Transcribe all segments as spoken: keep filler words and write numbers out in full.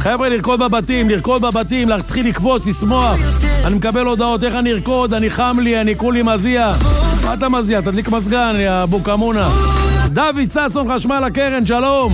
חבר'ה, לרקוד בבתים, לרקוד בבתים, להתחיל לקבוץ, לשמוח. אני מקבל הודעות, איך אני ארקוד, אני חם לי, אני כולי מזיע. מה אתה מזיע? תדליק מזגן, יא בוקמונה. דוד ששון, חשמל הקרן, שלום.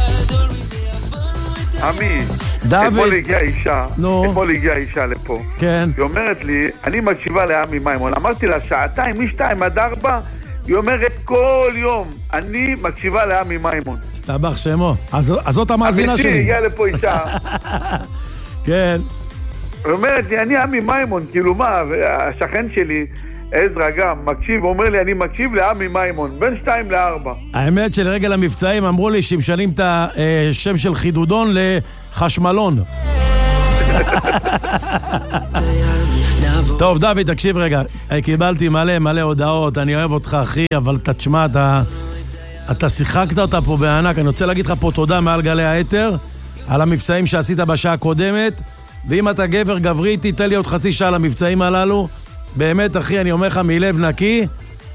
עמי, אתמול הגיעה אישה, אתמול הגיעה אישה לפה. כן. היא אומרת לי, אני מקשיבה לעמי מימון. אמרתי לה, שעתיים, משתיים עד ארבע, היא אומרת כל יום, אני מקשיבה לעמי מימון. שתבח שמו. אז זאת המאזינה שלי. אמיתי, הגיעה לפה אישה. כן. היא אומרת לי, אני עמי מימון, כאילו מה, השכן שלי, עזרא גם, מקשיב, אומר לי, אני מקשיב לעמי מימון, בין שתיים לארבע. האמת שלרגל המבצעים אמרו לי שמשנים את השם של חידודון לחשמלון. טוב, דוד, תקשיב רגע. קיבלתי מלא מלא הודעות, אני אוהב אותך, אחי, אבל תשמע, אתה, אתה שיחקת אותה פה בענק. אני רוצה להגיד לך פה תודה מעל גלי האתר, על המבצעים שעשית בשעה הקודמת, ואם אתה גבר גברי, תיתן לי עוד חצי שעה למבצעים הללו. באמת, אחי, אני אומר לך מלב נקי,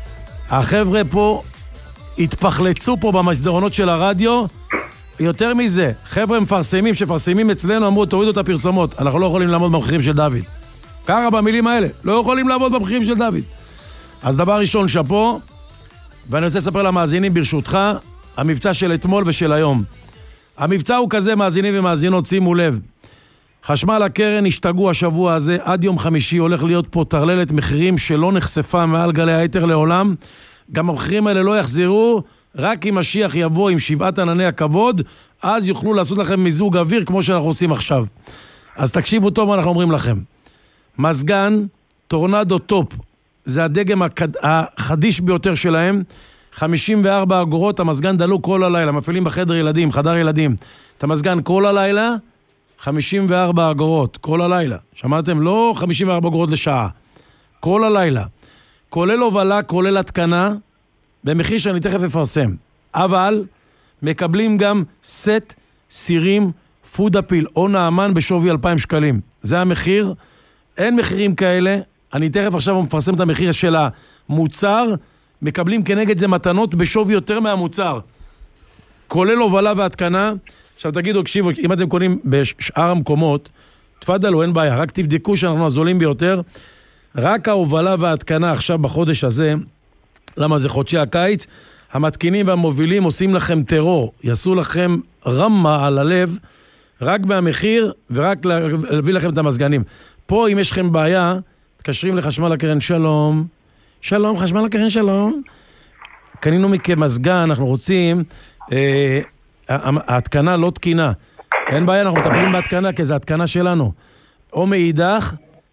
החבר'ה פה התפחלצו פה במסדרונות של הרדיו. יותר מזה, חבר'ה מפרסמים שפרסמים אצלנו, אמרו, תורידו את הפרסומות, אנחנו לא יכולים לעמוד במחירים של דוד. ככה במילים האלה, לא יכולים לעמוד במחירים של דוד. אז דבר ראשון, שפו, ואני רוצה לספר למאזינים ברשותך, המבצע של אתמול ושל היום. המבצע הוא כזה, מאזינים ומאזינות, שימו לב. חשמל הקרן השתגעו השבוע הזה, עד יום חמישי הולך להיות פה תרללת מחירים שלא נחשפה מעל גלי היתר לעולם. גם המחירים האלה לא יחזרו, רק אם משיח יבוא עם שבעת ענני הכבוד, אז יוכלו לעשות לכם מיזוג אוויר כמו שאנחנו עושים עכשיו. אז תקשיבו טוב מה אנחנו אומרים לכם. מזגן, טורנדו טופ, זה הדגם הקד... החדיש ביותר שלהם, חמישים וארבע אגורות, המזגן דלוק כל הלילה, מפעילים בחדר ילדים, חדר ילדים. את המזגן כל הלילה, חמישים וארבע אגורות, כל הלילה. שמעתם? לא חמישים וארבע אגורות לשעה. כל הלילה. כולל הובלה, כולל התקנה, במחיר שאני תכף אפרסם. אבל מקבלים גם סט סירים פוד אפיל או נאמן בשווי אלפיים שקלים. זה המחיר. אין מחירים כאלה. אני תכף עכשיו מפרסם את המחיר של המוצר. מקבלים כנגד זה מתנות בשווי יותר מהמוצר. כולל הובלה והתקנה. עכשיו תגידו, קשיבו, אם אתם קונים בשאר המקומות, תפדלו, אין בעיה, רק תבדקו שאנחנו הזולים ביותר. רק ההובלה וההתקנה עכשיו בחודש הזה, למה זה חודשי הקיץ, המתקינים והמובילים עושים לכם טרור, יעשו לכם רמה על הלב, רק מהמחיר ורק להביא לכם את המזגנים. פה אם יש לכם בעיה, תקשרים לחשמל הקרן, שלום, שלום, חשמל הקרן, שלום. קנינו מכם מזגן, אנחנו רוצים... אה, ההתקנה לא תקינה. אין בעיה, אנחנו מטפלים בהתקנה, כי זה התקנה שלנו. או מאידך,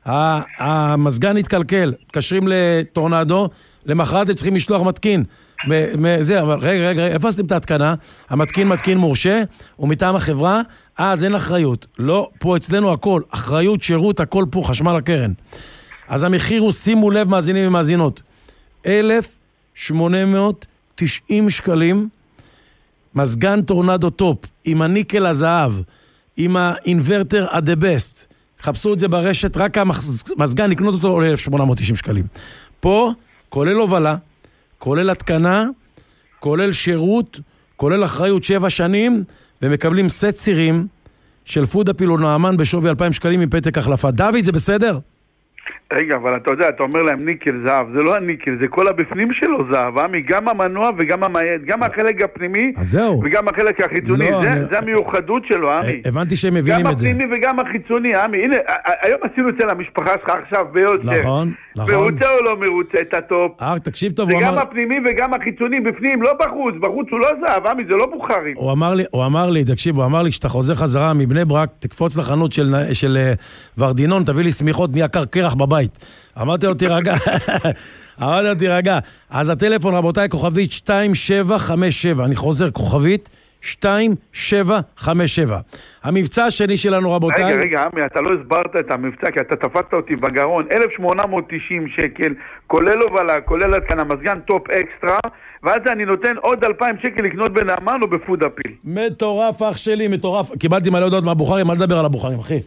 המזגן יתקלקל. קשרים לטורנדו, למחרת הם צריכים לשלוח מתקין. זה, אבל רגע, רגע, איפה עשיתם את ההתקנה? המתקין מתקין מורשה, ומטעם החברה, אז אין אחריות. לא, פה אצלנו הכל, אחריות, שירות, הכל פה, חשמל הקרן. אז המחיר הוא, שימו לב, מאזינים ומאזינות, אלף שמונה מאות תשעים שקלים, מזגן טורנדו טופ, עם הניקל הזהב, עם האינברטר עד הבסט. חפשו את זה ברשת, רק המזגן, לקנות אותו ל-אלף שמונה מאות תשעים שקלים. פה, כולל הובלה, כולל התקנה, כולל שירות, כולל אחריות שבע שנים, ומקבלים סט סירים של פוד אפיל או נאמן בשווי אלפיים שקלים עם פתק החלפה. דוד, זה בסדר? רגע, אבל אתה יודע, אתה אומר להם ניקל זהב, זה לא הניקל, זה כל הבפנים שלו זהב, עמי, גם המנוע וגם המעד, גם החלק הפנימי וגם החלק החיצוני, זה, אני... זה המיוחדות שלו, עמי. הבנתי שהם מבינים את זה. גם הפנימי וגם החיצוני, עמי. הנה, היום עשינו אצל המשפחה שלך עכשיו ביותר. נכון, נכון. מרוצה או לא מרוצה את הטופ? אה, תקשיב טוב, הוא אמר... וגם הפנימי וגם החיצוני בפנים, לא בחוץ, בחוץ הוא לא זהב, עמי, זה לא בוכרים. הוא אמר לי, הוא אמר לי, תקשיב, הוא אמר לי, כשאתה חוזר חזרה מבני ברק, תקפוץ לחנות של, של ורדינון, תביא לי סמיכות, נהיה קרקרח בבית. אמרתי לו, תירגע. אמרתי לו, תירגע. אז הטלפון, רבותיי, כוכבית שתיים שבע חמש שבע. אני חוזר, כוכבית שתיים שבע חמש שבע. המבצע השני שלנו, רבותיי... רגע, רגע, עמי, אתה לא הסברת את המבצע, כי אתה תפסת אותי בגרון. אלף שמונה מאות תשעים שקל, כולל הובלה, כולל התקנה, מזגן טופ אקסטרה, ואז אני נותן עוד אלפיים שקל לקנות בנאמן או בפוד אפיל. מטורף, אח שלי, מטורף. קיבלתי מלא הודעות מהבוכרים, מה לדבר על הבוכרים, אחי?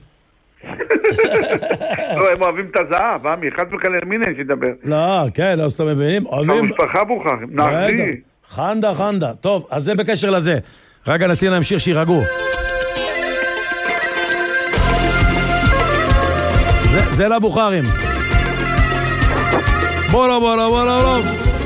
לא, הם אוהבים את הזהב, עמי, חד וחלל מיני שידבר. לא, כן, אז אתם מבינים? המשפחה בוכרים, נחזי. חנדה, חנדה. טוב, אז זה בקשר לזה. רגע, נשים להם שיר שירגעו. זה לבוחרים. בולו בולו בולו בולו.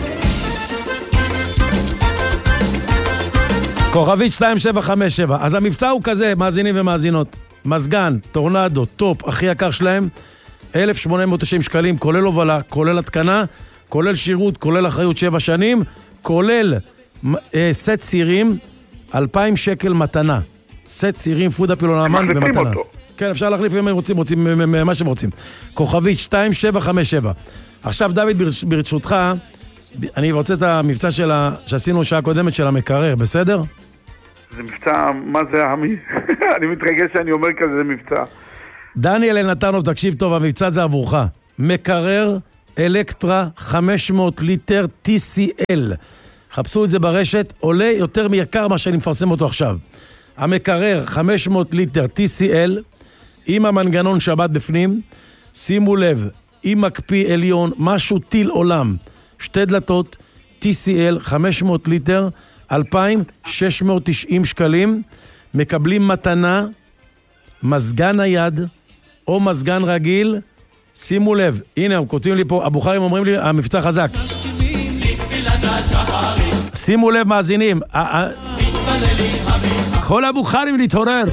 כוכבית שתיים שבע חמש שבע. אז המבצע הוא כזה, מאזינים ומאזינות. מזגן, טורנדו, טופ, הכי יקר שלהם, אלף שמונה מאות תשעים שקלים, כולל הובלה, כולל התקנה, כולל שירות, כולל אחריות שבע שנים, כולל אה, סט צירים, אלפיים שקל מתנה. סט צירים, פודה פילונמן במתנה. אותו. כן, אפשר להחליף אם הם רוצים, רוצים מה שהם רוצים. כוכבית שתיים שבע חמש שבע. עכשיו, דוד, ברשותך, אני רוצה את המבצע שלה, שעשינו שעה קודמת של המקרר, בסדר? זה מבצע, מה זה עמי? אני מתרגש שאני אומר כזה, זה מבצע. דניאל אלנתנוב, תקשיב טוב, המבצע זה עבורך. מקרר אלקטרה חמש מאות ליטר טי סי אל. חפשו את זה ברשת, עולה יותר מיקר מה שאני מפרסם אותו עכשיו. המקרר חמש מאות ליטר טי סי אל, עם המנגנון שבת בפנים, שימו לב, עם מקפיא עליון, משהו טיל עולם, שתי דלתות, טי סי אל, חמש מאות ליטר, אלפיים שש מאות תשעים שקלים, מקבלים מתנה, מזגן נייד, או מזגן רגיל, שימו לב, הנה, הם כותבים לי פה, הבוחרים אומרים לי, המבצע חזק. שימו לב, מאזינים, כל הבוחרים להתעורר.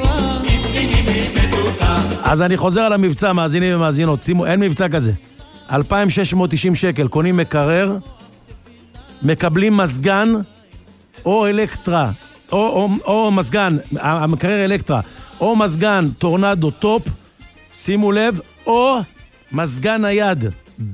אז אני חוזר על המבצע, מאזינים ומאזינות, שימו, אין מבצע כזה. אלפיים שש מאות תשעים שקל, קונים מקרר, מקבלים מזגן, או אלקטרה, או, או, או מזגן, המקרר אלקטרה, או מזגן טורנדו טופ, שימו לב, או מזגן נייד,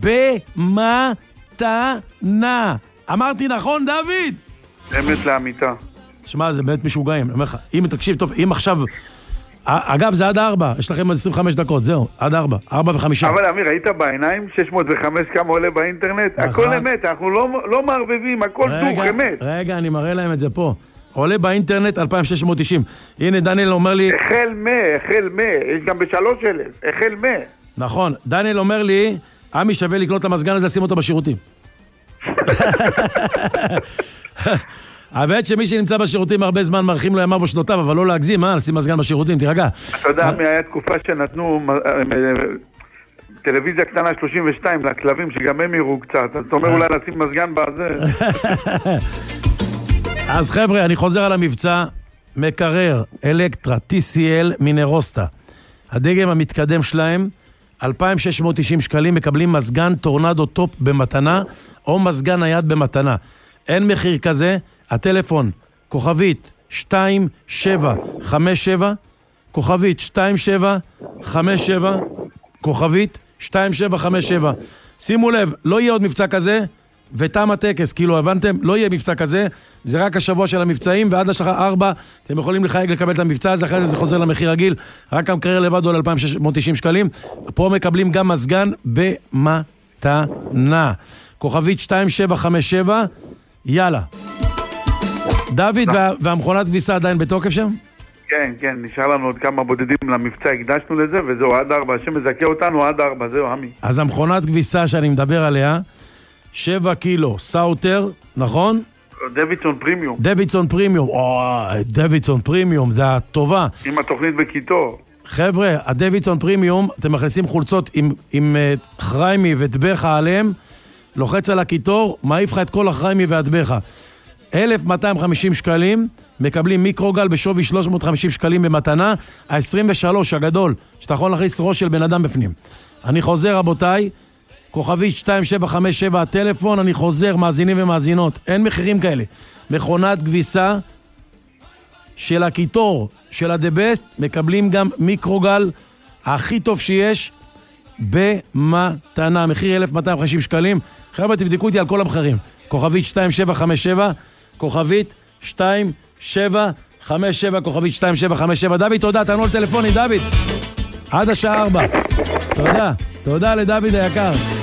במתנה. אמרתי נכון, דוד? אמת לאמיתה. שמע, זה באמת משוגעים. אני אומר לך, אם תקשיב טוב, אם עכשיו... אגב, זה עד ארבע, יש לכם עשרים וחמש דקות, זהו, עד ארבע, ארבע וחמישה. אבל אמיר, היית בעיניים, שש מאות וחמש כמה עולה באינטרנט? הכל אמת, אנחנו לא מערבבים, הכל דוך, אמת. רגע, אני מראה להם את זה פה. עולה באינטרנט אלפיים שש מאות תשעים. הנה, דניאל אומר לי... החל מה, החל מה, יש גם בשלוש אלף, החל מה. נכון, דניאל אומר לי, עמי שווה לקנות את המזגן הזה, שים אותו בשירותים. האמת שמי שנמצא בשירותים הרבה זמן מרחים לו ימיו ושנותיו, אבל לא להגזים, אה? לשים מזגן בשירותים, תירגע. אתה יודע, מי היה תקופה שנתנו טלוויזיה קטנה שלושים ושתיים לכלבים, שגם הם יראו קצת. אתה אומר אולי לשים מזגן בזה. אז חבר'ה, אני חוזר על המבצע. מקרר, אלקטרה, טי סי אל, מינרוסטה. הדגם המתקדם שלהם, אלפיים שש מאות תשעים שקלים, מקבלים מזגן טורנדו טופ במתנה, או מזגן נייד במתנה. אין מחיר כזה. הטלפון, כוכבית שתיים שבע חמש שבע, כוכבית שתיים שבע חמש שבע, כוכבית שתיים שבע חמש שבע. שימו לב, לא יהיה עוד מבצע כזה, ותם הטקס, כאילו הבנתם, לא יהיה מבצע כזה, זה רק השבוע של המבצעים, ועד לשעה ארבע, אתם יכולים לחייג לקבל את המבצע הזה, אחרי זה זה חוזר למחיר רגיל, רק המקרר לבד עולה אלפיים שש מאות תשעים שקלים, פה מקבלים גם מזגן במתנה. כוכבית שתיים שבע חמש שבע, יאללה. דוד, וה, והמכונת כביסה עדיין בתוקף שם? כן, כן, נשאר לנו עוד כמה בודדים למבצע, הקדשנו לזה, וזהו, עד ארבע, השם מזכה אותנו עד ארבע, זהו, עמי. אז המכונת כביסה שאני מדבר עליה, שבע קילו, סאוטר, נכון? דוידסון פרימיום. דוידסון פרימיום, או, דוידסון פרימיום, זה הטובה. עם התוכנית בקיטור. חבר'ה, הדוידסון פרימיום, אתם מכניסים חולצות עם, עם uh, חריימי וטבחה עליהם, לוחץ על הקיטור, מעיף לך את כל החריימי והטבחה. אלף מאתיים וחמישים שקלים, מקבלים מיקרוגל בשווי שלוש מאות וחמישים שקלים במתנה, ה-עשרים ושלוש הגדול, שאתה יכול להכניס ראש של בן אדם בפנים. אני חוזר רבותיי, כוכבית שתיים שבע חמש שבע הטלפון, אני חוזר, מאזינים ומאזינות, אין מחירים כאלה. מכונת כביסה של הקיטור, של הדבסט, מקבלים גם מיקרוגל, הכי טוב שיש, במתנה, מחיר אלף מאתיים וחמישים שקלים. חבר'ה, תבדקו אותי על כל המחירים. כוכבית שתיים שבע חמש שבע, כוכבית שתיים שבע חמש שבע, כוכבית שתיים שבע חמש שבע. דוד, תודה, תענו על טלפונים, דוד. עד השעה ארבע. תודה, תודה לדוד היקר.